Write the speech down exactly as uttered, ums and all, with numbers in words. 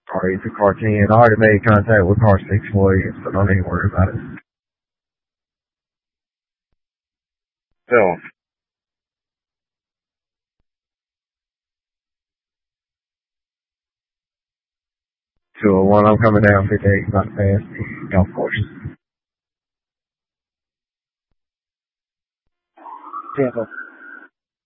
Or it's a car ten. I already made contact with car six for you, so don't even worry about it. So, two oh one, I'm coming down fifty-eight, not past the golf course. Tampa.